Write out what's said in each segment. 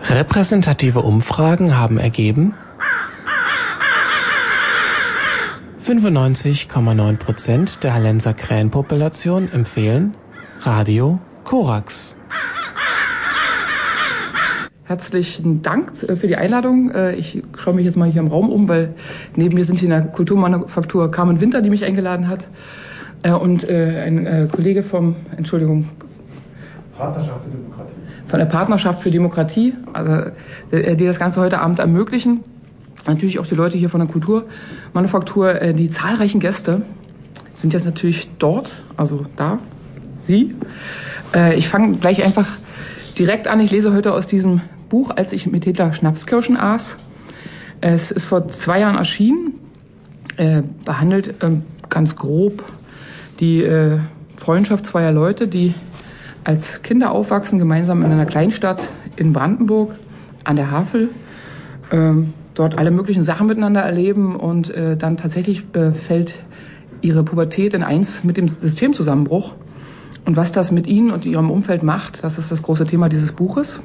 Repräsentative Umfragen haben ergeben, 95,9% der Hallenser Krähenpopulation empfehlen Radio Korax. Herzlichen Dank für die Einladung. Ich schaue mich jetzt mal hier im Raum um, weil neben mir sind hier in der Kulturmanufaktur Carmen Winter, die mich eingeladen hat. Und ein Kollege Partnerschaft für Demokratie. Von der Partnerschaft für Demokratie, also, die das Ganze heute Abend ermöglichen. Natürlich auch die Leute hier von der Kulturmanufaktur. Die zahlreichen Gäste sind jetzt natürlich dort, also da, Sie. Ich fange gleich einfach direkt an. Ich lese heute aus diesem Buch, als ich mit Hitler Schnapskirschen aß. Es ist vor 2 Jahren erschienen, behandelt ganz grob die Freundschaft zweier Leute, die als Kinder aufwachsen, gemeinsam in einer Kleinstadt in Brandenburg an der Havel, dort alle möglichen Sachen miteinander erleben und dann tatsächlich fällt ihre Pubertät in eins mit dem Systemzusammenbruch. Und was das mit ihnen und ihrem Umfeld macht, das ist das große Thema dieses Buches.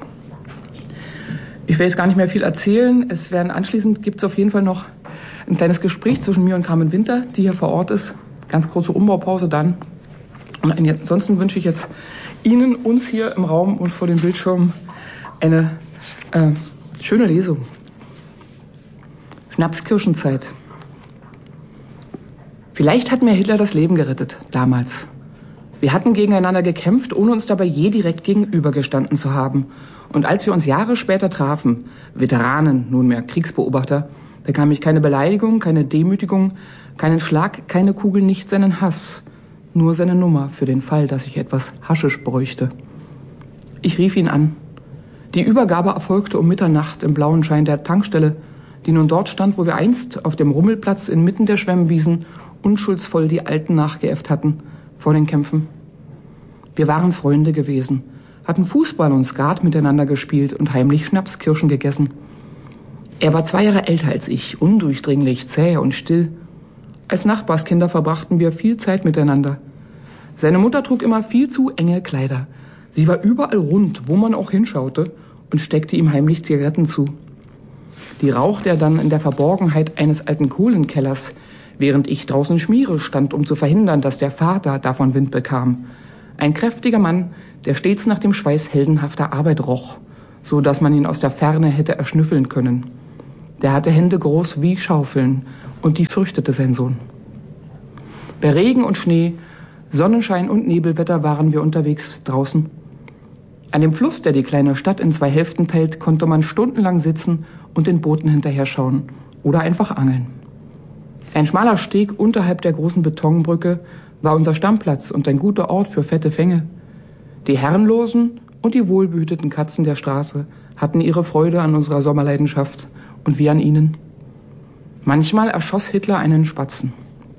Ich will jetzt gar nicht mehr viel erzählen. Anschließend gibt es auf jeden Fall noch ein kleines Gespräch zwischen mir und Carmen Winter, die hier vor Ort ist. Ganz kurze Umbaupause dann. Und ansonsten wünsche ich jetzt Ihnen, uns hier im Raum und vor den Bildschirmen eine schöne Lesung. Schnapskirschenzeit. Vielleicht hat mir Hitler das Leben gerettet, damals. Wir hatten gegeneinander gekämpft, ohne uns dabei je direkt gegenübergestanden zu haben. Und als wir uns Jahre später trafen, Veteranen, nunmehr Kriegsbeobachter, bekam ich keine Beleidigung, keine Demütigung, keinen Schlag, keine Kugel, nicht seinen Hass. Nur seine Nummer für den Fall, dass ich etwas Haschisch bräuchte. Ich rief ihn an. Die Übergabe erfolgte um Mitternacht im blauen Schein der Tankstelle, die nun dort stand, wo wir einst auf dem Rummelplatz inmitten der Schwemmwiesen unschuldsvoll die Alten nachgeäfft hatten, vor den Kämpfen. Wir waren Freunde gewesen, hatten Fußball und Skat miteinander gespielt und heimlich Schnapskirschen gegessen. Er war 2 Jahre älter als ich, undurchdringlich, zäh und still. Als Nachbarskinder verbrachten wir viel Zeit miteinander. Seine Mutter trug immer viel zu enge Kleider. Sie war überall rund, wo man auch hinschaute, und steckte ihm heimlich Zigaretten zu. Die rauchte er dann in der Verborgenheit eines alten Kohlenkellers, während ich draußen Schmiere stand, um zu verhindern, dass der Vater davon Wind bekam. Ein kräftiger Mann, der stets nach dem Schweiß heldenhafter Arbeit roch, so dass man ihn aus der Ferne hätte erschnüffeln können. Der hatte Hände groß wie Schaufeln, und die fürchtete sein Sohn. Bei Regen und Schnee, Sonnenschein und Nebelwetter waren wir unterwegs draußen. An dem Fluss, der die kleine Stadt in 2 Hälften teilt, konnte man stundenlang sitzen und den Booten hinterher schauen oder einfach angeln. Ein schmaler Steg unterhalb der großen Betonbrücke war unser Stammplatz und ein guter Ort für fette Fänge. Die herrenlosen und die wohlbehüteten Katzen der Straße hatten ihre Freude an unserer Sommerleidenschaft und wir an ihnen. Manchmal erschoss Hitler einen Spatzen.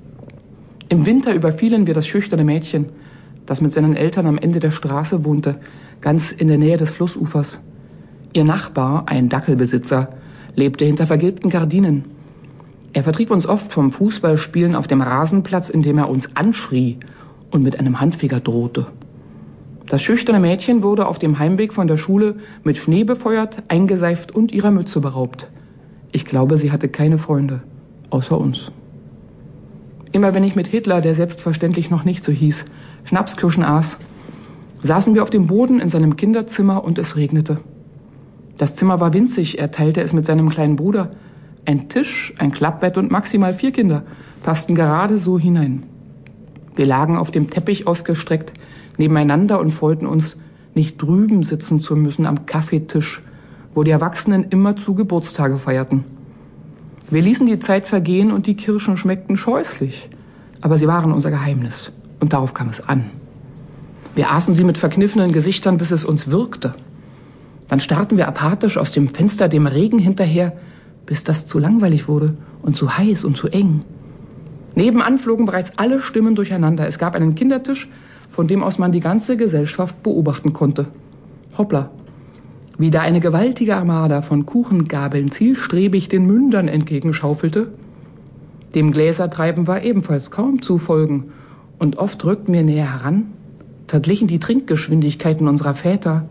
Im Winter überfielen wir das schüchterne Mädchen, das mit seinen Eltern am Ende der Straße wohnte, ganz in der Nähe des Flussufers. Ihr Nachbar, ein Dackelbesitzer, lebte hinter vergilbten Gardinen. Er vertrieb uns oft vom Fußballspielen auf dem Rasenplatz, indem er uns anschrie und mit einem Handfeger drohte. Das schüchterne Mädchen wurde auf dem Heimweg von der Schule mit Schnee befeuert, eingeseift und ihrer Mütze beraubt. Ich glaube, sie hatte keine Freunde, außer uns. Immer wenn ich mit Hitler, der selbstverständlich noch nicht so hieß, Schnapskirschen aß, saßen wir auf dem Boden in seinem Kinderzimmer und es regnete. Das Zimmer war winzig, er teilte es mit seinem kleinen Bruder. Ein Tisch, ein Klappbett und maximal 4 Kinder passten gerade so hinein. Wir lagen auf dem Teppich ausgestreckt nebeneinander und freuten uns, nicht drüben sitzen zu müssen am Kaffeetisch, wo die Erwachsenen immerzu Geburtstage feierten. Wir ließen die Zeit vergehen und die Kirschen schmeckten scheußlich, aber sie waren unser Geheimnis und darauf kam es an. Wir aßen sie mit verkniffenen Gesichtern, bis es uns wirkte. Dann starrten wir apathisch aus dem Fenster dem Regen hinterher, bis das zu langweilig wurde und zu heiß und zu eng. Nebenan flogen bereits alle Stimmen durcheinander. Es gab einen Kindertisch, von dem aus man die ganze Gesellschaft beobachten konnte. Hoppla! Wie da eine gewaltige Armada von Kuchengabeln zielstrebig den Mündern entgegenschaufelte. Dem Gläsertreiben war ebenfalls kaum zu folgen, und oft rückten wir näher heran, verglichen die Trinkgeschwindigkeiten unserer Väter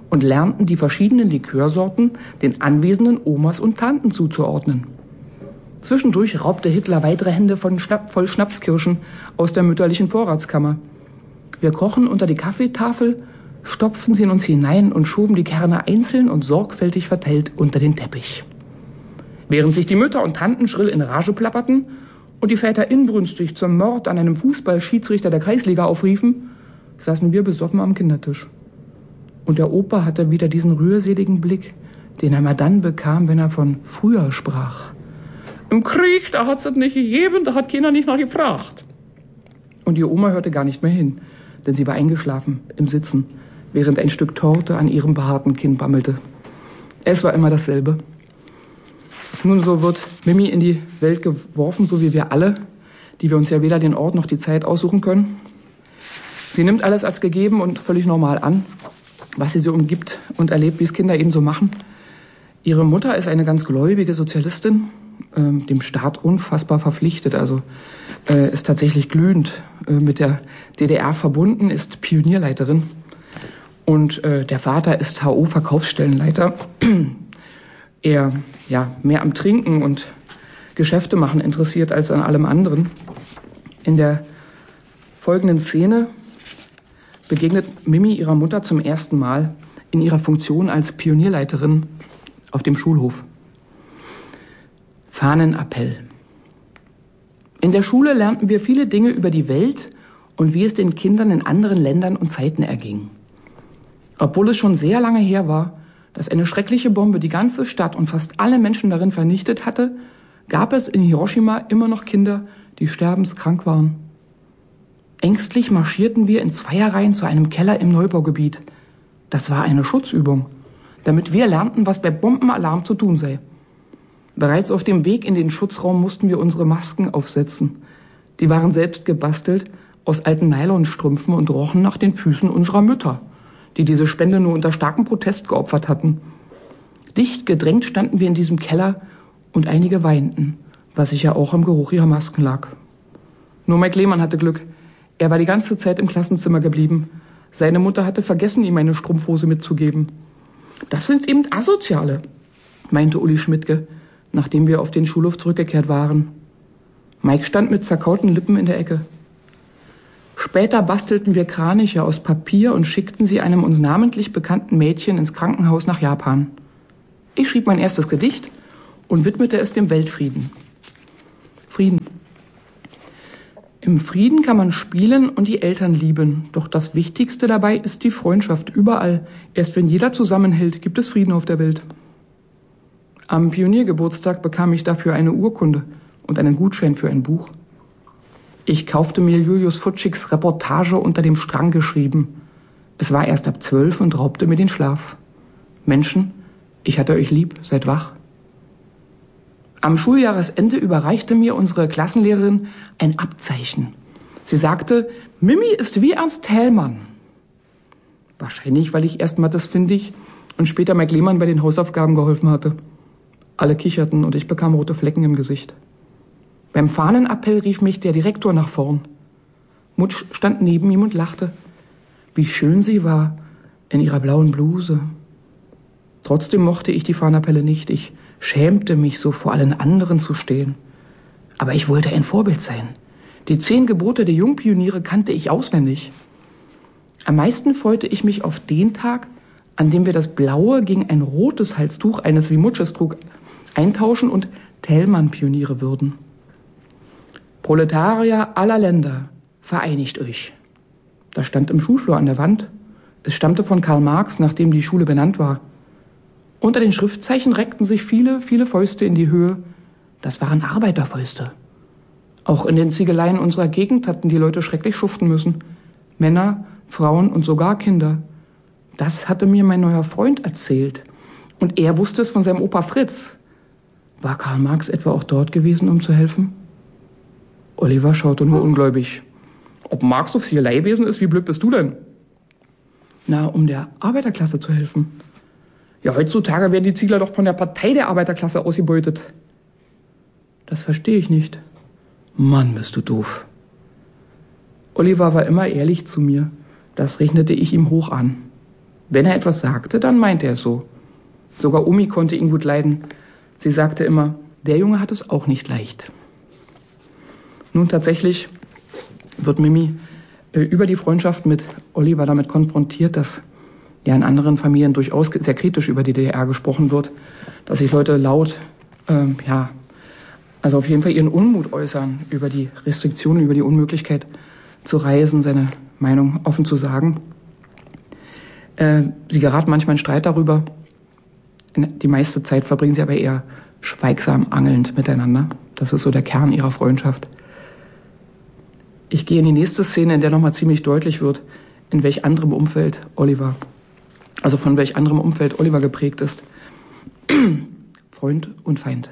und lernten die verschiedenen Likörsorten den anwesenden Omas und Tanten zuzuordnen. Zwischendurch raubte Hitler weitere Hände voll Schnapskirschen aus der mütterlichen Vorratskammer. Wir krochen unter die Kaffeetafel, stopften sie in uns hinein und schoben die Kerne einzeln und sorgfältig verteilt unter den Teppich. Während sich die Mütter und Tanten schrill in Rage plapperten und die Väter inbrünstig zum Mord an einem Fußballschiedsrichter der Kreisliga aufriefen, saßen wir besoffen am Kindertisch. Und der Opa hatte wieder diesen rührseligen Blick, den er mal dann bekam, wenn er von früher sprach. Im Krieg, da hat's das nicht gegeben, da hat keiner nicht nachgefragt. Und die Oma hörte gar nicht mehr hin, denn sie war eingeschlafen im Sitzen, während ein Stück Torte an ihrem behaarten Kinn bammelte. Es war immer dasselbe. Nun, so wird Mimi in die Welt geworfen, so wie wir alle, die wir uns ja weder den Ort noch die Zeit aussuchen können. Sie nimmt alles als gegeben und völlig normal an, was sie so umgibt und erlebt, wie es Kinder eben so machen. Ihre Mutter ist eine ganz gläubige Sozialistin, dem Staat unfassbar verpflichtet, also ist tatsächlich glühend mit der DDR verbunden, ist Pionierleiterin. Und der Vater ist HO-Verkaufsstellenleiter. Er mehr am Trinken und Geschäfte machen interessiert als an allem anderen. In der folgenden Szene begegnet Mimi ihrer Mutter zum ersten Mal in ihrer Funktion als Pionierleiterin auf dem Schulhof. Fahnenappell. In der Schule lernten wir viele Dinge über die Welt und wie es den Kindern in anderen Ländern und Zeiten erging. Obwohl es schon sehr lange her war, dass eine schreckliche Bombe die ganze Stadt und fast alle Menschen darin vernichtet hatte, gab es in Hiroshima immer noch Kinder, die sterbenskrank waren. Ängstlich marschierten wir in Zweierreihen zu einem Keller im Neubaugebiet. Das war eine Schutzübung, damit wir lernten, was bei Bombenalarm zu tun sei. Bereits auf dem Weg in den Schutzraum mussten wir unsere Masken aufsetzen. Die waren selbst gebastelt aus alten Nylonstrümpfen und rochen nach den Füßen unserer Mütter, die diese Spende nur unter starkem Protest geopfert hatten. Dicht gedrängt standen wir in diesem Keller und einige weinten, was sicher auch am Geruch ihrer Masken lag. Nur Mike Lehmann hatte Glück. Er war die ganze Zeit im Klassenzimmer geblieben. Seine Mutter hatte vergessen, ihm eine Strumpfhose mitzugeben. Das sind eben Asoziale, meinte Uli Schmidtke, nachdem wir auf den Schulhof zurückgekehrt waren. Mike stand mit zerkauten Lippen in der Ecke. Später bastelten wir Kraniche aus Papier und schickten sie einem uns namentlich bekannten Mädchen ins Krankenhaus nach Japan. Ich schrieb mein erstes Gedicht und widmete es dem Weltfrieden. Frieden. Im Frieden kann man spielen und die Eltern lieben, doch das Wichtigste dabei ist die Freundschaft überall. Erst wenn jeder zusammenhält, gibt es Frieden auf der Welt. Am Pioniergeburtstag bekam ich dafür eine Urkunde und einen Gutschein für ein Buch. Ich kaufte mir Julius Futschiks Reportage unter dem Strang geschrieben. Es war erst ab 12 und raubte mir den Schlaf. Menschen, ich hatte euch lieb, seid wach. Am Schuljahresende überreichte mir unsere Klassenlehrerin ein Abzeichen. Sie sagte, Mimi ist wie Ernst Thälmann. Wahrscheinlich, weil ich erst Mathis Findig und später Mike Lehmann bei den Hausaufgaben geholfen hatte. Alle kicherten und ich bekam rote Flecken im Gesicht. Beim Fahnenappell rief mich der Direktor nach vorn. Mutsch stand neben ihm und lachte. Wie schön sie war in ihrer blauen Bluse. Trotzdem mochte ich die Fahnenappelle nicht. Ich schämte mich so, vor allen anderen zu stehen. Aber ich wollte ein Vorbild sein. Die 10 Gebote der Jungpioniere kannte ich auswendig. Am meisten freute ich mich auf den Tag, an dem wir das blaue gegen ein rotes Halstuch eines wie Mutsch es trug eintauschen und Thälmann-Pioniere würden. Proletarier aller Länder, vereinigt euch. Das stand im Schulflur an der Wand. Es stammte von Karl Marx, nachdem die Schule benannt war. Unter den Schriftzeichen reckten sich viele, viele Fäuste in die Höhe. Das waren Arbeiterfäuste. Auch in den Ziegeleien unserer Gegend hatten die Leute schrecklich schuften müssen. Männer, Frauen und sogar Kinder. Das hatte mir mein neuer Freund erzählt. Und er wusste es von seinem Opa Fritz. War Karl Marx etwa auch dort gewesen, um zu helfen? Oliver schaute nur ungläubig. Ob Marx so viel Leihwesen ist, wie blöd bist du denn? Na, um der Arbeiterklasse zu helfen. Ja, heutzutage werden die Ziegler doch von der Partei der Arbeiterklasse ausgebeutet. Das verstehe ich nicht. Mann, bist du doof. Oliver war immer ehrlich zu mir. Das rechnete ich ihm hoch an. Wenn er etwas sagte, dann meinte er es so. Sogar Omi konnte ihn gut leiden. Sie sagte immer, der Junge hat es auch nicht leicht. Nun tatsächlich wird Mimi über die Freundschaft mit Oliver damit konfrontiert, dass ja in anderen Familien durchaus sehr kritisch über die DDR gesprochen wird, dass sich Leute laut, also auf jeden Fall ihren Unmut äußern über die Restriktionen, über die Unmöglichkeit zu reisen, seine Meinung offen zu sagen. Sie geraten manchmal in Streit darüber. Die meiste Zeit verbringen sie aber eher schweigsam angelnd miteinander. Das ist so der Kern ihrer Freundschaft. Ich gehe in die nächste Szene, in der nochmal ziemlich deutlich wird, von welch anderem Umfeld Oliver geprägt ist. Freund und Feind.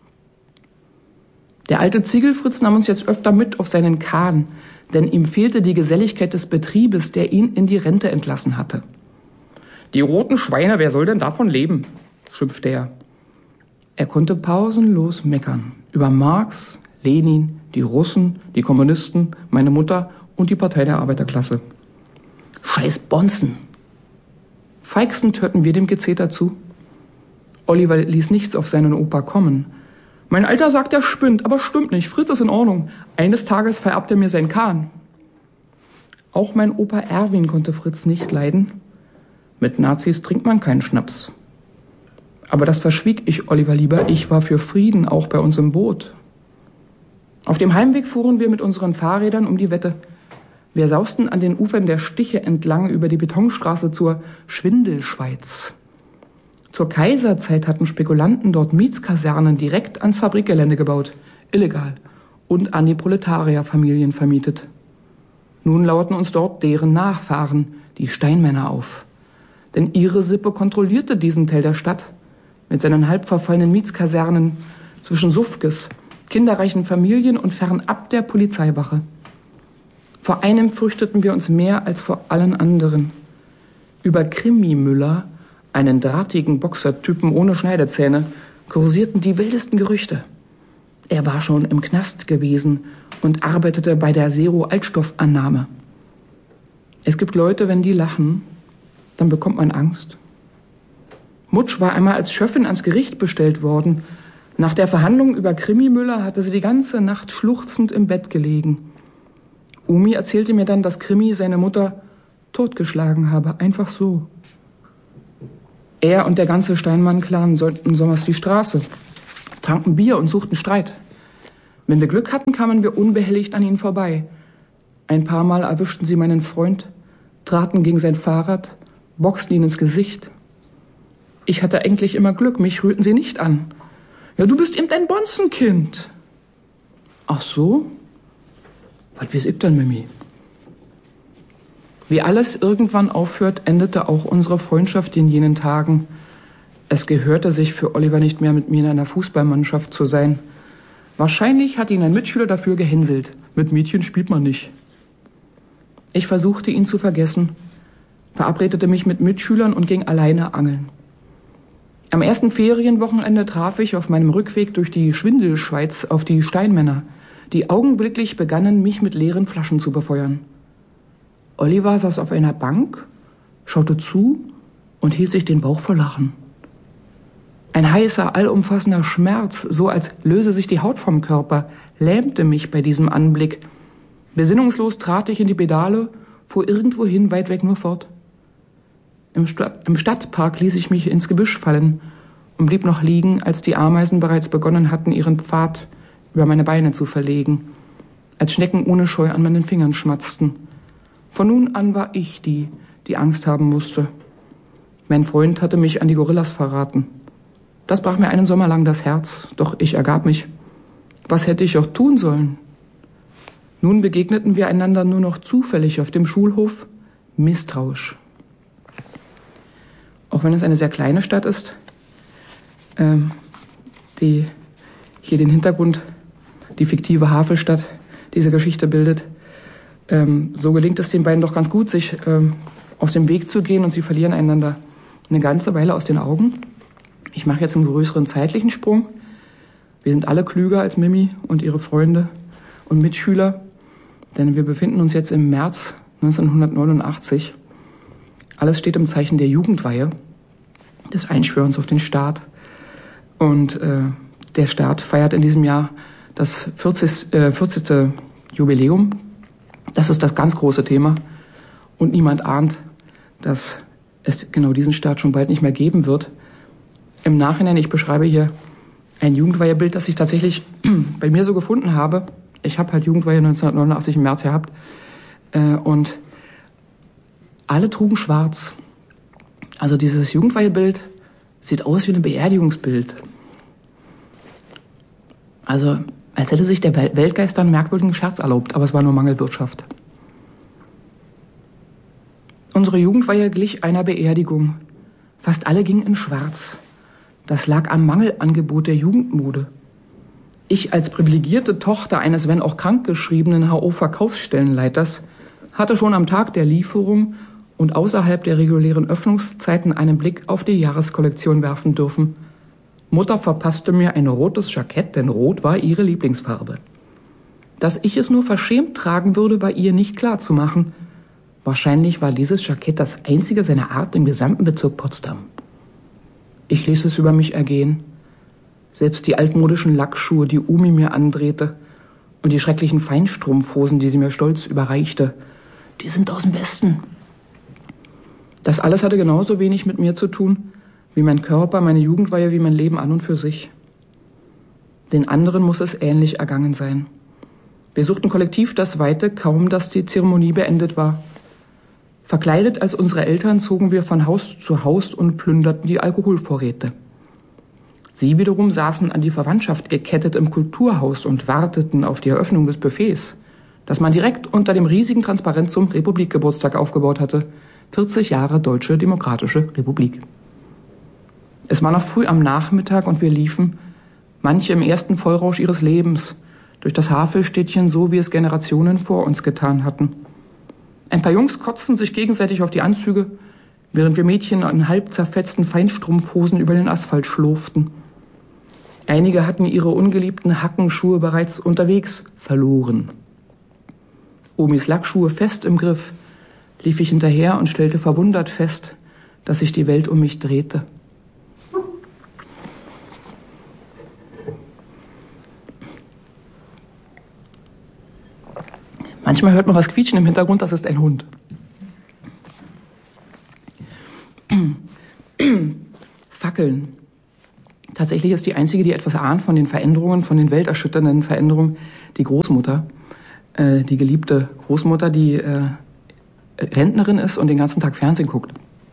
Der alte Ziegelfritz nahm uns jetzt öfter mit auf seinen Kahn, denn ihm fehlte die Geselligkeit des Betriebes, der ihn in die Rente entlassen hatte. Die roten Schweine, wer soll denn davon leben? Schimpfte er. Er konnte pausenlos meckern über Marx, Lenin, die Russen, die Kommunisten, meine Mutter und die Partei der Arbeiterklasse. Scheiß Bonzen! Feixend hörten wir dem Gezeter zu. Oliver ließ nichts auf seinen Opa kommen. Mein Alter sagt, er spinnt, aber stimmt nicht. Fritz ist in Ordnung. Eines Tages vererbt er mir seinen Kahn. Auch mein Opa Erwin konnte Fritz nicht leiden. Mit Nazis trinkt man keinen Schnaps. Aber das verschwieg ich Oliver lieber. Ich war für Frieden, auch bei uns im Boot. Auf dem Heimweg fuhren wir mit unseren Fahrrädern um die Wette. Wir sausten an den Ufern der Stiche entlang über die Betonstraße zur Schwindelschweiz. Zur Kaiserzeit hatten Spekulanten dort Mietskasernen direkt ans Fabrikgelände gebaut, illegal, und an die Proletarierfamilien vermietet. Nun lauerten uns dort deren Nachfahren, die Steinmänner, auf. Denn ihre Sippe kontrollierte diesen Teil der Stadt mit seinen halb verfallenen Mietskasernen zwischen Suffkes, kinderreichen Familien und fernab der Polizeiwache. Vor einem fürchteten wir uns mehr als vor allen anderen. Über Krimi-Müller, einen drahtigen Boxertypen ohne Schneidezähne, kursierten die wildesten Gerüchte. Er war schon im Knast gewesen und arbeitete bei der Zero-Altstoffannahme. Es gibt Leute, wenn die lachen, dann bekommt man Angst. Mutsch war einmal als Schöffin ans Gericht bestellt worden. Nach der Verhandlung über Krimi-Müller hatte sie die ganze Nacht schluchzend im Bett gelegen. Omi erzählte mir dann, dass Krimi seine Mutter totgeschlagen habe, einfach so. Er und der ganze Steinmann-Clan sollten sommers die Straße, tranken Bier und suchten Streit. Wenn wir Glück hatten, kamen wir unbehelligt an ihnen vorbei. Ein paar Mal erwischten sie meinen Freund, traten gegen sein Fahrrad, boxten ihn ins Gesicht. Ich hatte eigentlich immer Glück, mich rührten sie nicht an. Ja, du bist eben ein Bonzenkind. Ach so? Was weiß ich denn, Mimi? Wie alles irgendwann aufhört, endete auch unsere Freundschaft in jenen Tagen. Es gehörte sich für Oliver nicht mehr, mit mir in einer Fußballmannschaft zu sein. Wahrscheinlich hat ihn ein Mitschüler dafür gehänselt. Mit Mädchen spielt man nicht. Ich versuchte, ihn zu vergessen, verabredete mich mit Mitschülern und ging alleine angeln. Am ersten Ferienwochenende traf ich auf meinem Rückweg durch die Schwindelschweiz auf die Steinmänner, die augenblicklich begannen, mich mit leeren Flaschen zu befeuern. Oliver saß auf einer Bank, schaute zu und hielt sich den Bauch vor Lachen. Ein heißer, allumfassender Schmerz, so als löse sich die Haut vom Körper, lähmte mich bei diesem Anblick. Besinnungslos trat ich in die Pedale, fuhr irgendwohin weit weg nur fort. Im Stadtpark ließ ich mich ins Gebüsch fallen und blieb noch liegen, als die Ameisen bereits begonnen hatten, ihren Pfad über meine Beine zu verlegen, als Schnecken ohne Scheu an meinen Fingern schmatzten. Von nun an war ich die Angst haben musste. Mein Freund hatte mich an die Gorillas verraten. Das brach mir einen Sommer lang das Herz, doch ich ergab mich. Was hätte ich auch tun sollen? Nun begegneten wir einander nur noch zufällig auf dem Schulhof, misstrauisch. Auch wenn es eine sehr kleine Stadt ist, die hier den Hintergrund, die fiktive Havelstadt dieser Geschichte bildet, so gelingt es den beiden doch ganz gut, sich aus dem Weg zu gehen, und sie verlieren einander eine ganze Weile aus den Augen. Ich mache jetzt einen größeren zeitlichen Sprung. Wir sind alle klüger als Mimi und ihre Freunde und Mitschüler, denn wir befinden uns jetzt im März 1989. Alles steht im Zeichen der Jugendweihe, des Einschwörens auf den Staat. Und der Staat feiert in diesem Jahr das 40. Jubiläum. Das ist das ganz große Thema. Und niemand ahnt, dass es genau diesen Staat schon bald nicht mehr geben wird. Im Nachhinein, ich beschreibe hier ein Jugendweihebild, das ich tatsächlich bei mir so gefunden habe. Ich habe halt Jugendweihe 1989 im März gehabt. Und alle trugen schwarz. Also dieses Jugendweihebild sieht aus wie ein Beerdigungsbild. Also als hätte sich der Weltgeist einen merkwürdigen Scherz erlaubt, aber es war nur Mangelwirtschaft. Unsere Jugendweihe glich einer Beerdigung. Fast alle gingen in schwarz. Das lag am Mangelangebot der Jugendmode. Ich als privilegierte Tochter eines, wenn auch krankgeschriebenen HO-Verkaufsstellenleiters hatte schon am Tag der Lieferung und außerhalb der regulären Öffnungszeiten einen Blick auf die Jahreskollektion werfen dürfen. Mutter verpasste mir ein rotes Jackett, denn Rot war ihre Lieblingsfarbe. Dass ich es nur verschämt tragen würde, war ihr nicht klar zu machen. Wahrscheinlich war dieses Jackett das einzige seiner Art im gesamten Bezirk Potsdam. Ich ließ es über mich ergehen. Selbst die altmodischen Lackschuhe, die Umi mir andrehte, und die schrecklichen Feinstrumpfhosen, die sie mir stolz überreichte, die sind aus dem Westen. Das alles hatte genauso wenig mit mir zu tun, wie mein Körper, meine Jugendweihe, wie mein Leben an und für sich. Den anderen muss es ähnlich ergangen sein. Wir suchten kollektiv das Weite, kaum dass die Zeremonie beendet war. Verkleidet als unsere Eltern zogen wir von Haus zu Haus und plünderten die Alkoholvorräte. Sie wiederum saßen an die Verwandtschaft gekettet im Kulturhaus und warteten auf die Eröffnung des Buffets, das man direkt unter dem riesigen Transparent zum Republikgeburtstag aufgebaut hatte. 40 Jahre Deutsche Demokratische Republik. Es war noch früh am Nachmittag und wir liefen, manche im ersten Vollrausch ihres Lebens, durch das Havelstädtchen, so wie es Generationen vor uns getan hatten. Ein paar Jungs kotzten sich gegenseitig auf die Anzüge, während wir Mädchen in halb zerfetzten Feinstrumpfhosen über den Asphalt schlurften. Einige hatten ihre ungeliebten Hackenschuhe bereits unterwegs verloren. Omis Lackschuhe fest im Griff, lief ich hinterher und stellte verwundert fest, dass sich die Welt um mich drehte. Manchmal hört man was quietschen im Hintergrund, das ist ein Hund. Fackeln. Tatsächlich ist die einzige, die etwas ahnt von den Veränderungen, von den welterschütternden Veränderungen, die Großmutter. Die geliebte Großmutter, die Rentnerin ist und den ganzen Tag Fernsehen guckt.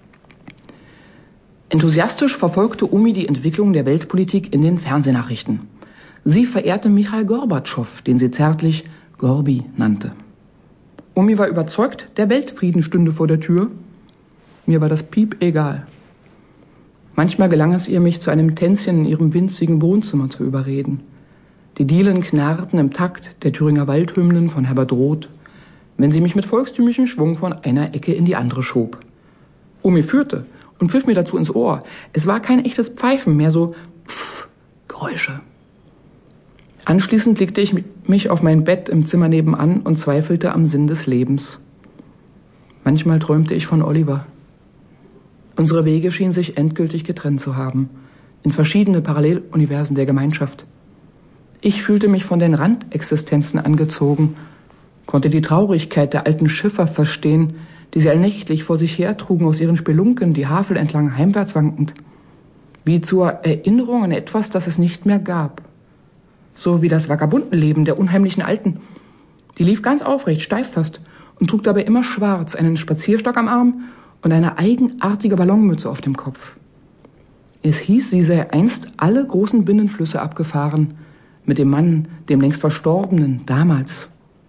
Enthusiastisch verfolgte Omi die Entwicklung der Weltpolitik in den Fernsehnachrichten. Sie verehrte Michail Gorbatschow, den sie zärtlich Gorbi nannte. Omi war überzeugt, der Weltfrieden stünde vor der Tür. Mir war das Piep egal. Manchmal gelang es ihr, mich zu einem Tänzchen in ihrem winzigen Wohnzimmer zu überreden. Die Dielen knarrten im Takt der Thüringer Waldhymnen von Herbert Roth, wenn sie mich mit volkstümlichem Schwung von einer Ecke in die andere schob. Omi führte und pfiff mir dazu ins Ohr. Es war kein echtes Pfeifen, mehr so Geräusche. Anschließend legte ich mich auf mein Bett im Zimmer nebenan und zweifelte am Sinn des Lebens. Manchmal träumte ich von Oliver. Unsere Wege schienen sich endgültig getrennt zu haben, in verschiedene Paralleluniversen der Gemeinschaft. Ich fühlte mich von den Randexistenzen angezogen, konnte die Traurigkeit der alten Schiffer verstehen, die sie allnächtlich vor sich hertrugen aus ihren Spelunken, die Havel entlang heimwärts wankend, wie zur Erinnerung an etwas, das es nicht mehr gab. So wie das Vagabundenleben der unheimlichen Alten. Die lief ganz aufrecht, steif fast, und trug dabei immer schwarz, einen Spazierstock am Arm und eine eigenartige Ballonmütze auf dem Kopf. Es hieß, sie sei einst alle großen Binnenflüsse abgefahren, mit dem Mann, dem längst Verstorbenen, damals.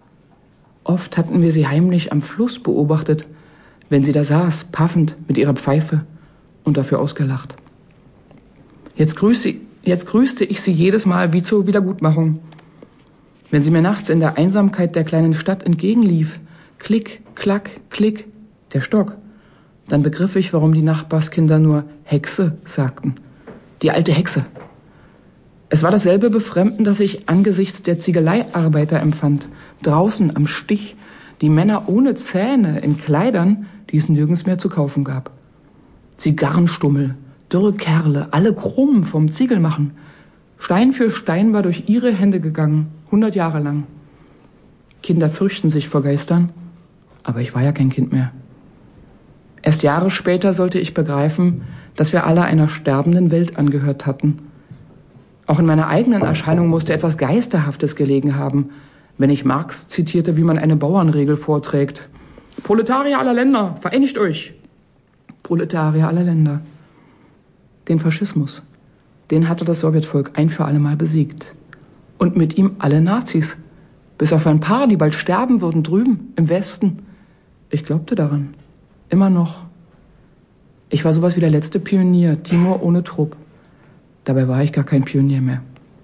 Oft hatten wir sie heimlich am Fluss beobachtet, wenn sie da saß, paffend mit ihrer Pfeife, und dafür ausgelacht. Jetzt grüßte ich sie jedes Mal wie zur Wiedergutmachung. Wenn sie mir nachts in der Einsamkeit der kleinen Stadt entgegenlief, klick, klack, klick, der Stock, dann begriff ich, warum die Nachbarskinder nur Hexe sagten. Die alte Hexe. Es war dasselbe Befremden, das ich angesichts der Ziegeleiarbeiter empfand, draußen am Stich, die Männer ohne Zähne in Kleidern, die die es nirgends mehr zu kaufen gab. Zigarrenstummel, dürre Kerle, alle krumm vom Ziegelmachen. Stein für Stein war durch ihre Hände gegangen, 100 Jahre lang. Kinder fürchten sich vor Geistern, aber ich war ja kein Kind mehr. Erst Jahre später sollte ich begreifen, dass wir alle einer sterbenden Welt angehört hatten. Auch in meiner eigenen Erscheinung musste etwas Geisterhaftes gelegen haben, wenn ich Marx zitierte, wie man eine Bauernregel vorträgt. Proletarier aller Länder, vereinigt euch! Proletarier aller Länder. Den Faschismus, den hatte das Sowjetvolk ein für alle Mal besiegt. Und mit ihm alle Nazis. Bis auf ein paar, die bald sterben würden drüben, im Westen. Ich glaubte daran. Immer noch. Ich war sowas wie der letzte Pionier, Timur ohne Trupp. Dabei war ich gar kein Pionier mehr.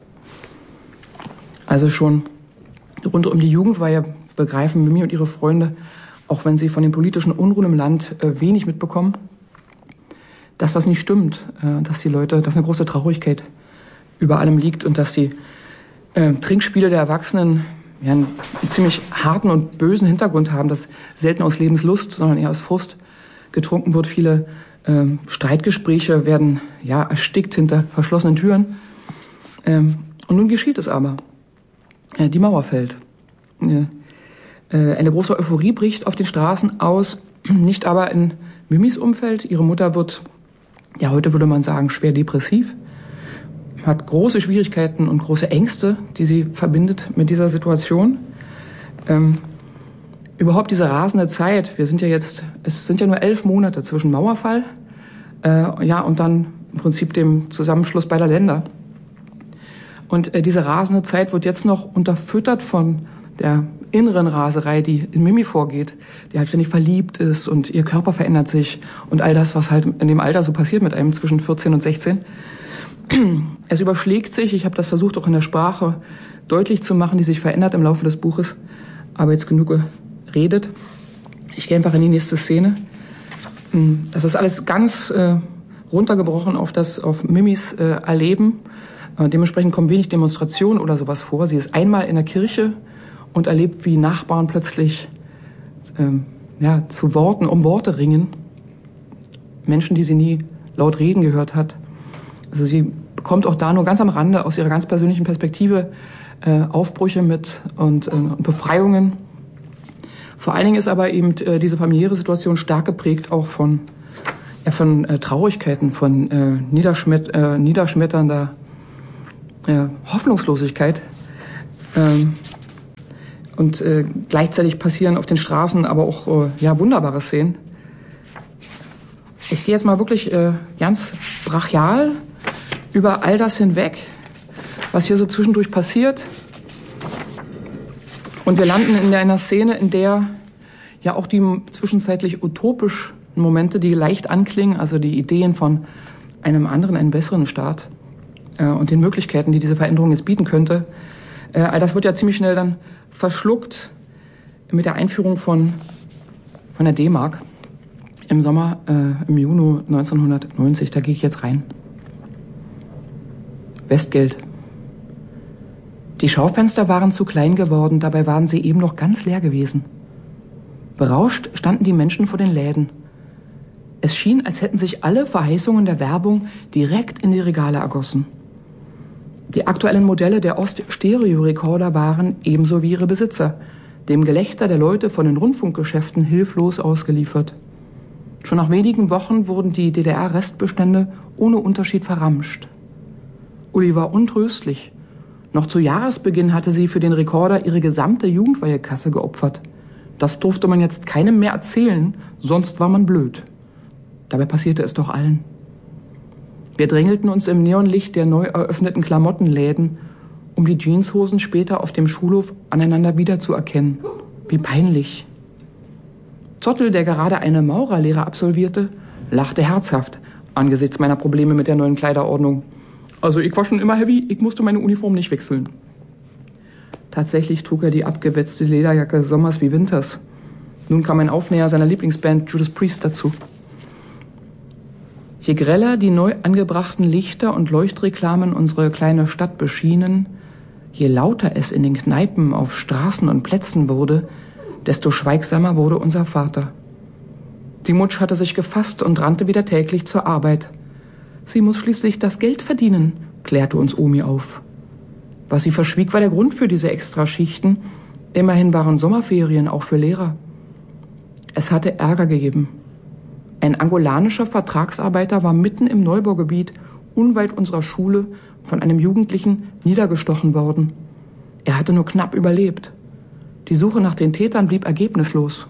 Also schon rund um die Jugendweihe begreifen Mimi und ihre Freunde, auch wenn sie von den politischen Unruhen im Land wenig mitbekommen, das, was nicht stimmt, dass die Leute, dass eine große Traurigkeit über allem liegt und dass die Trinkspiele der Erwachsenen ja, einen ziemlich harten und bösen Hintergrund haben, dass selten aus Lebenslust, sondern eher aus Frust getrunken wird. Viele Streitgespräche werden ja erstickt hinter verschlossenen Türen. Und nun geschieht es aber. Die Mauer fällt. Eine große Euphorie bricht auf den Straßen aus, nicht aber in Mimis Umfeld. Ihre Mutter wird, ja heute würde man sagen, schwer depressiv, hat große Schwierigkeiten und große Ängste, die sie verbindet mit dieser Situation. Überhaupt diese rasende Zeit, es sind ja nur 11 Monate zwischen Mauerfall, und dann im Prinzip dem Zusammenschluss beider Länder. Und diese rasende Zeit wird jetzt noch unterfüttert von der inneren Raserei, die in Mimi vorgeht, die halt ständig verliebt ist und ihr Körper verändert sich und all das, was halt in dem Alter so passiert mit einem zwischen 14 und 16. Es überschlägt sich, ich habe das versucht auch in der Sprache deutlich zu machen, die sich verändert im Laufe des Buches, aber jetzt genug geredet. Ich gehe einfach in die nächste Szene. Das ist alles ganz runtergebrochen auf Mimis Erleben. Dementsprechend kommen wenig Demonstrationen oder sowas vor. Sie ist einmal in der Kirche und erlebt, wie Nachbarn plötzlich zu Worten um Worte ringen. Menschen, die sie nie laut reden gehört hat. Also sie bekommt auch da nur ganz am Rande aus ihrer ganz persönlichen Perspektive Aufbrüche mit und Befreiungen. Vor allen Dingen ist aber eben diese familiäre Situation stark geprägt auch von Traurigkeiten, von niederschmetternder Hoffnungslosigkeit. Und gleichzeitig passieren auf den Straßen aber auch wunderbare Szenen. Ich gehe jetzt mal wirklich ganz brachial über all das hinweg, was hier so zwischendurch passiert. Und wir landen in einer Szene, in der ja auch die zwischenzeitlich utopischen Momente, die leicht anklingen, also die Ideen von einem anderen, einem besseren Staat und den Möglichkeiten, die diese Veränderung jetzt bieten könnte, all das wird ja ziemlich schnell dann verschluckt mit der Einführung von der D-Mark im Juni 1990. Da gehe ich jetzt rein. Westgeld. Die Schaufenster waren zu klein geworden, dabei waren sie eben noch ganz leer gewesen. Berauscht standen die Menschen vor den Läden. Es schien, als hätten sich alle Verheißungen der Werbung direkt in die Regale ergossen. Die aktuellen Modelle der Ost-Stereo-Rekorder waren, ebenso wie ihre Besitzer, dem Gelächter der Leute von den Rundfunkgeschäften hilflos ausgeliefert. Schon nach wenigen Wochen wurden die DDR-Restbestände ohne Unterschied verramscht. Uli war untröstlich. Noch zu Jahresbeginn hatte sie für den Rekorder ihre gesamte Jugendweihekasse geopfert. Das durfte man jetzt keinem mehr erzählen, sonst war man blöd. Dabei passierte es doch allen. Wir drängelten uns im Neonlicht der neu eröffneten Klamottenläden, um die Jeanshosen später auf dem Schulhof aneinander wiederzuerkennen. Wie peinlich. Zottel, der gerade eine Maurerlehre absolvierte, lachte herzhaft angesichts meiner Probleme mit der neuen Kleiderordnung. Also ich war schon immer heavy, ich musste meine Uniform nicht wechseln. Tatsächlich trug er die abgewetzte Lederjacke sommers wie winters. Nun kam ein Aufnäher seiner Lieblingsband Judas Priest dazu. Je greller die neu angebrachten Lichter und Leuchtreklamen unsere kleine Stadt beschienen, je lauter es in den Kneipen auf Straßen und Plätzen wurde, desto schweigsamer wurde unser Vater. Die Mutsch hatte sich gefasst und rannte wieder täglich zur Arbeit. Sie muss schließlich das Geld verdienen, klärte uns Omi auf. Was sie verschwieg, war der Grund für diese Extraschichten. Immerhin waren Sommerferien auch für Lehrer. Es hatte Ärger gegeben. Ein angolanischer Vertragsarbeiter war mitten im Neubaugebiet, unweit unserer Schule, von einem Jugendlichen niedergestochen worden. Er hatte nur knapp überlebt. Die Suche nach den Tätern blieb ergebnislos.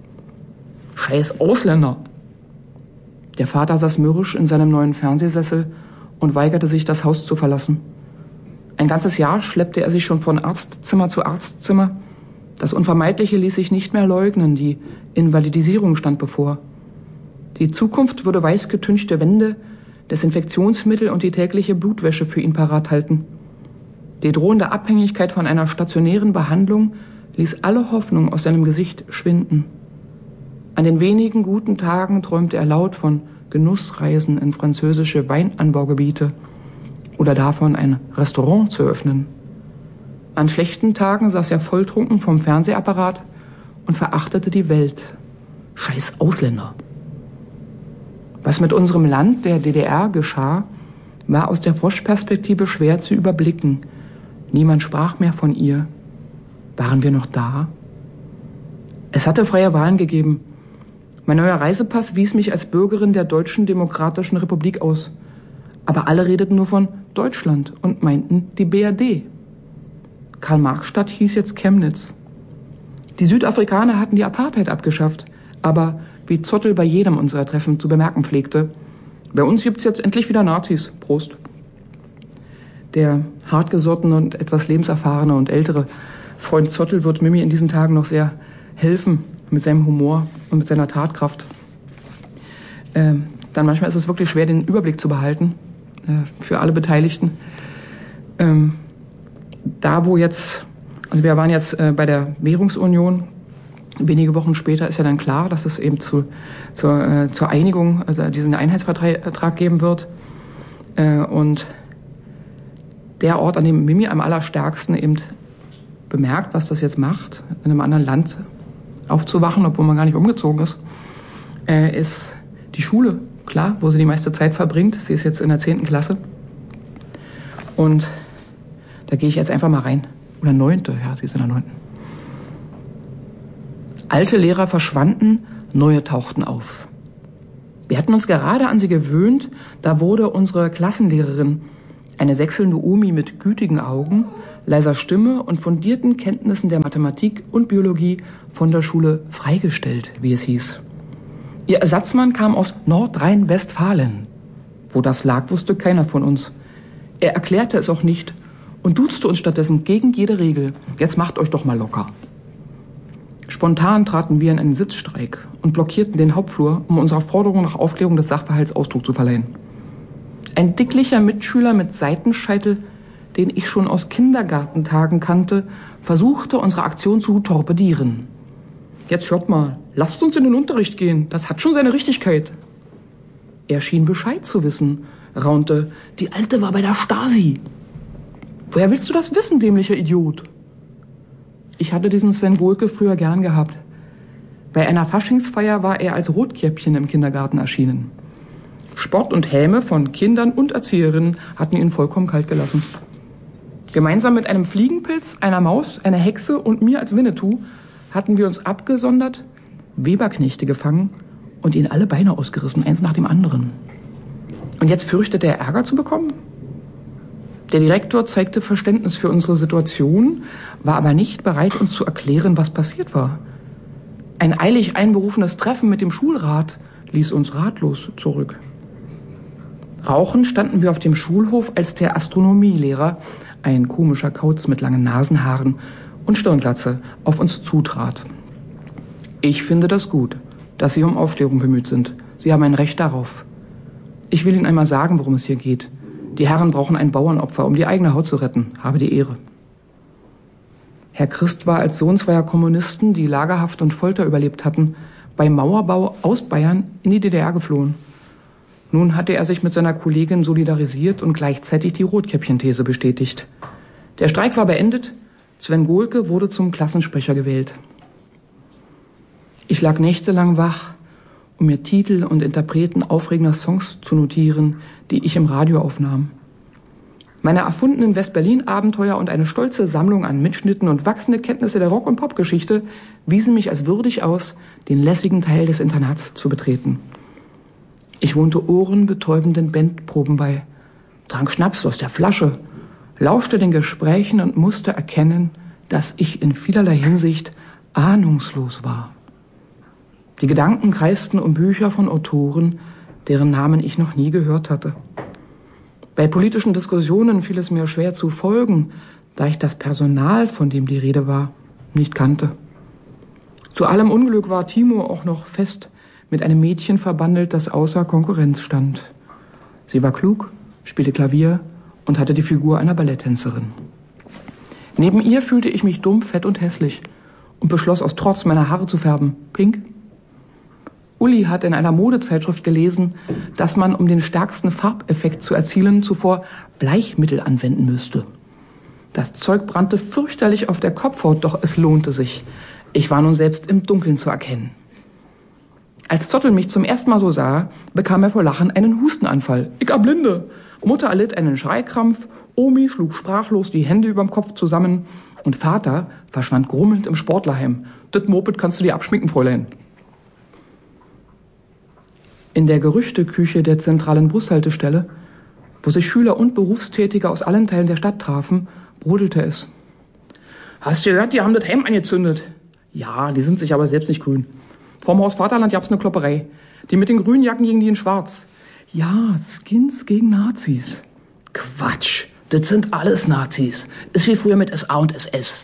Scheiß Ausländer! Der Vater saß mürrisch in seinem neuen Fernsehsessel und weigerte sich, das Haus zu verlassen. Ein ganzes Jahr schleppte er sich schon von Arztzimmer zu Arztzimmer. Das Unvermeidliche ließ sich nicht mehr leugnen, die Invalidisierung stand bevor. Die Zukunft würde weiß getünchte Wände, Desinfektionsmittel und die tägliche Blutwäsche für ihn parat halten. Die drohende Abhängigkeit von einer stationären Behandlung ließ alle Hoffnung aus seinem Gesicht schwinden. An den wenigen guten Tagen träumte er laut von Genussreisen in französische Weinanbaugebiete oder davon, ein Restaurant zu öffnen. An schlechten Tagen saß er volltrunken vom Fernsehapparat und verachtete die Welt. Scheiß Ausländer! Was mit unserem Land, der DDR, geschah, war aus der Froschperspektive schwer zu überblicken. Niemand sprach mehr von ihr. Waren wir noch da? Es hatte freie Wahlen gegeben. Mein neuer Reisepass wies mich als Bürgerin der Deutschen Demokratischen Republik aus. Aber alle redeten nur von Deutschland und meinten die BRD. Karl-Marx-Stadt hieß jetzt Chemnitz. Die Südafrikaner hatten die Apartheid abgeschafft, aber wie Zottel bei jedem unserer Treffen zu bemerken pflegte, bei uns gibt's jetzt endlich wieder Nazis. Prost. Der hartgesottene und etwas lebenserfahrene und ältere Freund Zottel wird Mimi in diesen Tagen noch sehr helfen mit seinem Humor und mit seiner Tatkraft. Dann manchmal ist es wirklich schwer, den Überblick zu behalten für alle Beteiligten. Da wo jetzt, also wir waren jetzt bei der Währungsunion, wenige Wochen später ist ja dann klar, dass es eben zur Einigung, also diesen Einheitsvertrag geben wird. Und der Ort, an dem Mimi am allerstärksten eben bemerkt, was das jetzt macht, in einem anderen Land aufzuwachen, obwohl man gar nicht umgezogen ist, ist die Schule, klar, wo sie die meiste Zeit verbringt. Sie ist jetzt in der 10. Klasse. Und da gehe ich jetzt einfach mal rein. Oder 9. Ja, sie ist in der 9. Alte Lehrer verschwanden, neue tauchten auf. Wir hatten uns gerade an sie gewöhnt, da wurde unsere Klassenlehrerin, eine sächselnde Omi mit gütigen Augen, leiser Stimme und fundierten Kenntnissen der Mathematik und Biologie von der Schule freigestellt, wie es hieß. Ihr Ersatzmann kam aus Nordrhein-Westfalen. Wo das lag, wusste keiner von uns. Er erklärte es auch nicht und duzte uns stattdessen gegen jede Regel. Jetzt macht euch doch mal locker. Spontan traten wir in einen Sitzstreik und blockierten den Hauptflur, um unserer Forderung nach Aufklärung des Sachverhalts Ausdruck zu verleihen. Ein dicklicher Mitschüler mit Seitenscheitel, den ich schon aus Kindergartentagen kannte, versuchte, unsere Aktion zu torpedieren. Jetzt hört mal, lasst uns in den Unterricht gehen, das hat schon seine Richtigkeit. Er schien Bescheid zu wissen, raunte, die Alte war bei der Stasi. Woher willst du das wissen, dämlicher Idiot? Ich hatte diesen Sven Gohlke früher gern gehabt. Bei einer Faschingsfeier war er als Rotkäppchen im Kindergarten erschienen. Spott und Häme von Kindern und Erzieherinnen hatten ihn vollkommen kalt gelassen. Gemeinsam mit einem Fliegenpilz, einer Maus, einer Hexe und mir als Winnetou hatten wir uns abgesondert, Weberknechte gefangen und ihnen alle Beine ausgerissen, eins nach dem anderen. Und jetzt fürchtete er Ärger zu bekommen? Der Direktor zeigte Verständnis für unsere Situation, war aber nicht bereit, uns zu erklären, was passiert war. Ein eilig einberufenes Treffen mit dem Schulrat ließ uns ratlos zurück. Rauchend standen wir auf dem Schulhof, als der Astronomielehrer, ein komischer Kauz mit langen Nasenhaaren und Stirnglatze, auf uns zutrat. Ich finde das gut, dass Sie um Aufklärung bemüht sind. Sie haben ein Recht darauf. Ich will Ihnen einmal sagen, worum es hier geht. Die Herren brauchen ein Bauernopfer, um die eigene Haut zu retten. Habe die Ehre. Herr Christ war als Sohn zweier Kommunisten, die Lagerhaft und Folter überlebt hatten, beim Mauerbau aus Bayern in die DDR geflohen. Nun hatte er sich mit seiner Kollegin solidarisiert und gleichzeitig die Rotkäppchen-These bestätigt. Der Streik war beendet, Sven Gohlke wurde zum Klassensprecher gewählt. Ich lag nächtelang wach um mir Titel und Interpreten aufregender Songs zu notieren, die ich im Radio aufnahm. Meine erfundenen West-Berlin-Abenteuer und eine stolze Sammlung an Mitschnitten und wachsende Kenntnisse der Rock- und Popgeschichte wiesen mich als würdig aus, den lässigen Teil des Internats zu betreten. Ich wohnte ohrenbetäubenden Bandproben bei, trank Schnaps aus der Flasche, lauschte den Gesprächen und musste erkennen, dass ich in vielerlei Hinsicht ahnungslos war. Die Gedanken kreisten um Bücher von Autoren, deren Namen ich noch nie gehört hatte. Bei politischen Diskussionen fiel es mir schwer zu folgen, da ich das Personal, von dem die Rede war, nicht kannte. Zu allem Unglück war Timo auch noch fest mit einem Mädchen verbandelt, das außer Konkurrenz stand. Sie war klug, spielte Klavier und hatte die Figur einer Balletttänzerin. Neben ihr fühlte ich mich dumm, fett und hässlich und beschloss aus Trotz, meine Haare zu färben. Pink. Uli hat in einer Modezeitschrift gelesen, dass man, um den stärksten Farbeffekt zu erzielen, zuvor Bleichmittel anwenden müsste. Das Zeug brannte fürchterlich auf der Kopfhaut, doch es lohnte sich. Ich war nun selbst im Dunkeln zu erkennen. Als Zottel mich zum ersten Mal so sah, bekam er vor Lachen einen Hustenanfall. Ich erblinde. Mutter erlitt einen Schreikrampf, Omi schlug sprachlos die Hände überm Kopf zusammen und Vater verschwand grummelnd im Sportlerheim. Das Moped kannst du dir abschminken, Fräulein. In der Gerüchteküche der zentralen Bushaltestelle, wo sich Schüler und Berufstätige aus allen Teilen der Stadt trafen, brodelte es. Hast du gehört, die haben das Heim angezündet? Ja, die sind sich aber selbst nicht grün. Vorm Haus Vaterland gab's eine Klopperei. Die mit den grünen Jacken gegen die in schwarz. Ja, Skins gegen Nazis. Quatsch, das sind alles Nazis. Ist wie früher mit SA und SS.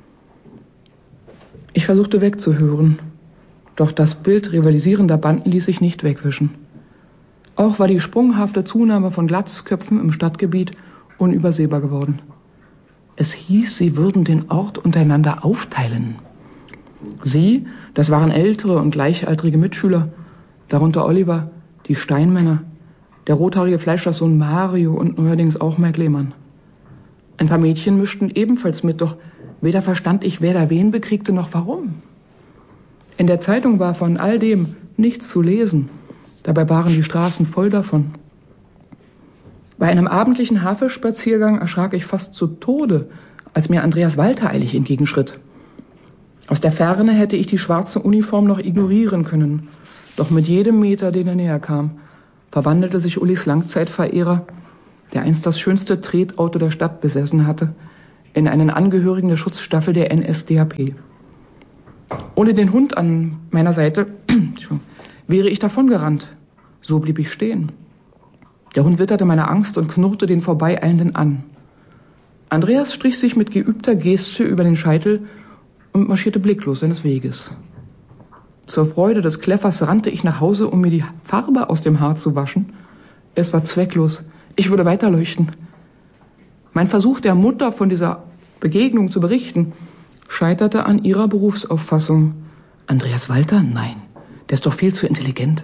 Ich versuchte wegzuhören. Doch das Bild rivalisierender Banden ließ sich nicht wegwischen. Auch war die sprunghafte Zunahme von Glatzköpfen im Stadtgebiet unübersehbar geworden. Es hieß, sie würden den Ort untereinander aufteilen. Sie, das waren ältere und gleichaltrige Mitschüler, darunter Oliver, die Steinmänner, der rothaarige Fleischlerssohn Mario und neuerdings auch Mike Lehmann. Ein paar Mädchen mischten ebenfalls mit, doch weder verstand ich, wer da wen bekriegte, noch warum. In der Zeitung war von all dem nichts zu lesen. Dabei waren die Straßen voll davon. Bei einem abendlichen Hafenspaziergang erschrak ich fast zu Tode, als mir Andreas Walter eilig entgegenschritt. Aus der Ferne hätte ich die schwarze Uniform noch ignorieren können. Doch mit jedem Meter, den er näher kam, verwandelte sich Ulis Langzeitverehrer, der einst das schönste Tretauto der Stadt besessen hatte, in einen Angehörigen der Schutzstaffel der NSDAP. Ohne den Hund an meiner Seite wäre ich davongerannt. So blieb ich stehen. Der Hund witterte meine Angst und knurrte den Vorbeieilenden an. Andreas strich sich mit geübter Geste über den Scheitel und marschierte blicklos seines Weges. Zur Freude des Kläffers rannte ich nach Hause, um mir die Farbe aus dem Haar zu waschen. Es war zwecklos. Ich würde weiterleuchten. Mein Versuch der Mutter, von dieser Begegnung zu berichten, scheiterte an ihrer Berufsauffassung. Andreas Walter? Nein, der ist doch viel zu intelligent.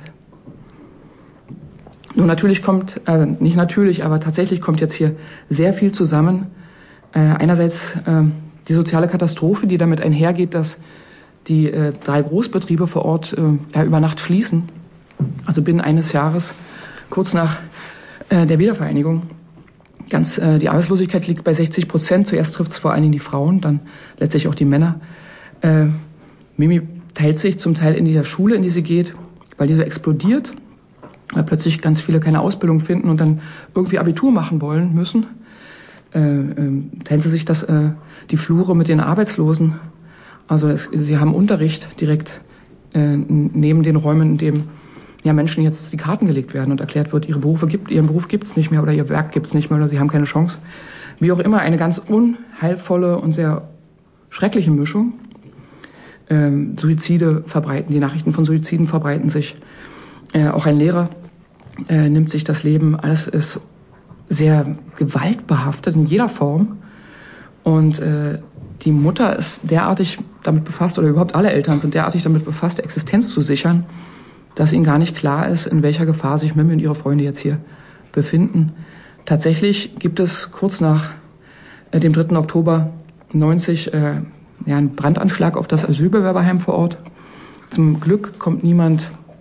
Nun, natürlich kommt, nicht natürlich, aber tatsächlich kommt jetzt hier sehr viel zusammen. Einerseits die soziale Katastrophe, die damit einhergeht, dass die 3 Großbetriebe vor Ort über Nacht schließen. Also binnen eines Jahres, kurz nach der Wiedervereinigung. Die Arbeitslosigkeit liegt bei 60%. Zuerst trifft es vor allen Dingen die Frauen, dann letztlich auch die Männer. Mimi teilt sich zum Teil in dieser Schule, in die sie geht, weil die so explodiert, weil plötzlich ganz viele keine Ausbildung finden und dann irgendwie Abitur machen wollen müssen. Teilen sie sich die Flure mit den Arbeitslosen. Also sie haben Unterricht direkt neben den Räumen, in dem Menschen jetzt die Karten gelegt werden und erklärt wird, ihren Beruf gibt's nicht mehr oder ihr Werk gibt's nicht mehr oder sie haben keine Chance. Wie auch immer, eine ganz unheilvolle und sehr schreckliche Mischung. Suizide verbreiten, die Nachrichten von Suiziden verbreiten sich. Auch ein Lehrer nimmt sich das Leben. Alles ist sehr gewaltbehaftet in jeder Form. Und die Mutter ist derartig damit befasst, oder überhaupt alle Eltern sind derartig damit befasst, Existenz zu sichern, dass ihnen gar nicht klar ist, in welcher Gefahr sich Mimi und ihre Freunde jetzt hier befinden. Tatsächlich gibt es kurz nach dem 3. Oktober 90 einen Brandanschlag auf das Asylbewerberheim vor Ort. Zum Glück kommt niemand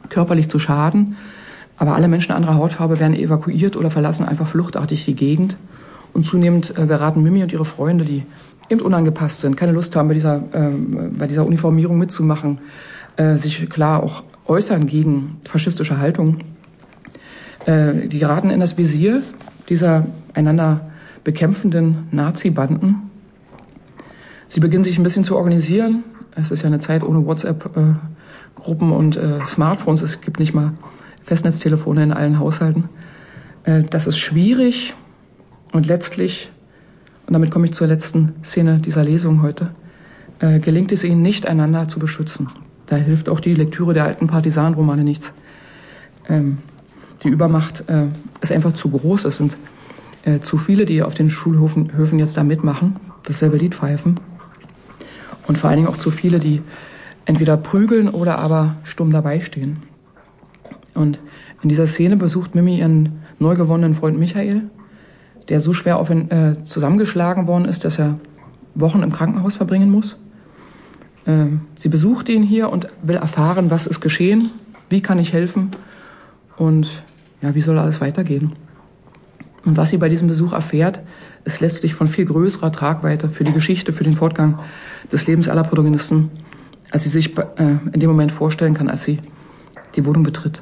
körperlich zu schaden. Aber alle Menschen anderer Hautfarbe werden evakuiert oder verlassen einfach fluchtartig die Gegend. Und zunehmend geraten Mimi und ihre Freunde, die eben unangepasst sind, keine Lust haben, bei dieser Uniformierung mitzumachen, sich klar auch äußern gegen faschistische Haltung. Die geraten in das Visier dieser einander bekämpfenden Nazi-Banden. Sie beginnen sich ein bisschen zu organisieren. Es ist ja eine Zeit ohne WhatsApp-Gruppen und Smartphones. Es gibt nicht mal Festnetztelefone in allen Haushalten. Das ist schwierig und letztlich, und damit komme ich zur letzten Szene dieser Lesung heute, gelingt es ihnen nicht, einander zu beschützen. Da hilft auch die Lektüre der alten Partisanenromane nichts. Die Übermacht ist einfach zu groß. Es sind zu viele, die auf den Schulhöfen jetzt da mitmachen, dasselbe Lied pfeifen. Und vor allen Dingen auch zu viele, die entweder prügeln oder aber stumm dabei stehen. Und in dieser Szene besucht Mimi ihren neu gewonnenen Freund Michael, der so schwer auf ihn zusammengeschlagen worden ist, dass er Wochen im Krankenhaus verbringen muss. Sie besucht ihn hier und will erfahren, was ist geschehen, wie kann ich helfen und ja, wie soll alles weitergehen. Und was sie bei diesem Besuch erfährt, ist letztlich von viel größerer Tragweite für die Geschichte, für den Fortgang des Lebens aller Protagonisten, als sie sich in dem Moment vorstellen kann, als sie die Wohnung betritt.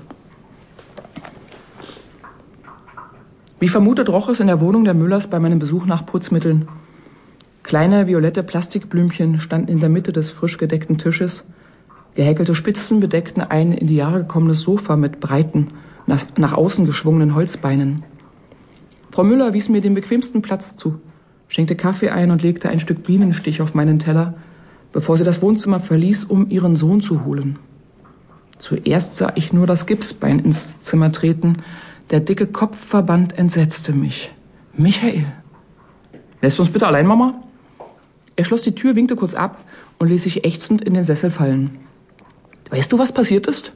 Wie vermutet roch es in der Wohnung der Müllers bei meinem Besuch nach Putzmitteln. Kleine violette Plastikblümchen standen in der Mitte des frisch gedeckten Tisches. Gehäkelte Spitzen bedeckten ein in die Jahre gekommenes Sofa mit breiten, nach außen geschwungenen Holzbeinen. Frau Müller wies mir den bequemsten Platz zu, schenkte Kaffee ein und legte ein Stück Bienenstich auf meinen Teller, bevor sie das Wohnzimmer verließ, um ihren Sohn zu holen. Zuerst sah ich nur das Gipsbein ins Zimmer treten. Der dicke Kopfverband entsetzte mich. Michael. Lässt du uns bitte allein, Mama? Er schloss die Tür, winkte kurz ab und ließ sich ächzend in den Sessel fallen. Weißt du, was passiert ist?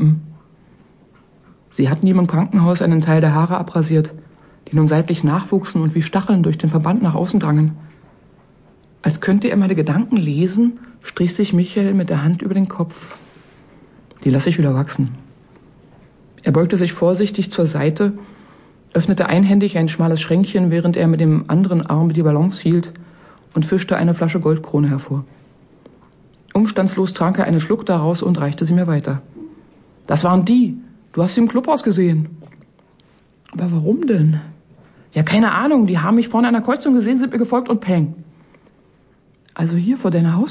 Sie hatten ihm im Krankenhaus einen Teil der Haare abrasiert, die nun seitlich nachwuchsen und wie Stacheln durch den Verband nach außen drangen. Als könnte er meine Gedanken lesen, strich sich Michael mit der Hand über den Kopf. Die lasse ich wieder wachsen. Er beugte sich vorsichtig zur Seite, öffnete einhändig ein schmales Schränkchen, während er mit dem anderen Arm die Balance hielt und fischte eine Flasche Goldkrone hervor. Umstandslos trank er einen Schluck daraus und reichte sie mir weiter. Das waren die. Du hast sie im Clubhaus gesehen. Aber warum denn? Ja, keine Ahnung. Die haben mich vorne an der Kreuzung gesehen, sind mir gefolgt und peng. Also hier vor deiner Haustür.